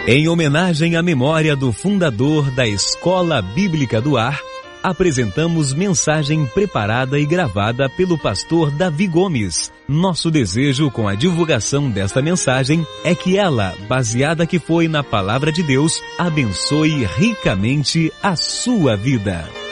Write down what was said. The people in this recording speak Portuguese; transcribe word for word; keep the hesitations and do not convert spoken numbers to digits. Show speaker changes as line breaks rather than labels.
Em homenagem à memória do fundador da Escola Bíblica do Ar, apresentamos mensagem preparada e gravada pelo pastor Davi Gomes. Nosso desejo com a divulgação desta mensagem é que ela, baseada que foi na Palavra de Deus, abençoe ricamente a sua vida.